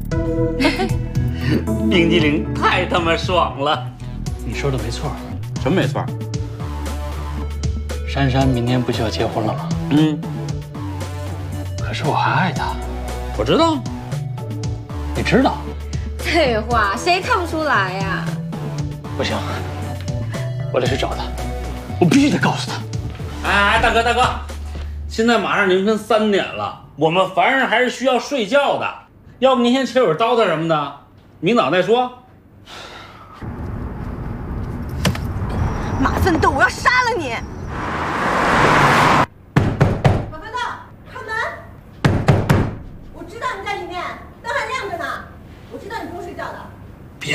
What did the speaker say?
冰激凌太他妈爽了！ 你说的没错。 什么没错？ 珊珊明年不就要结婚了吗？ 嗯， 可是我还爱她。 我知道。 你知道？ 废话，谁看不出来呀？ 不行，我得去找她，我必须得告诉她。 哎，大哥，现在马上凌晨3点了，我们凡人还是需要睡觉的。要不您先切会儿刀子什么的，明早再说。 马奋斗，我要杀了你！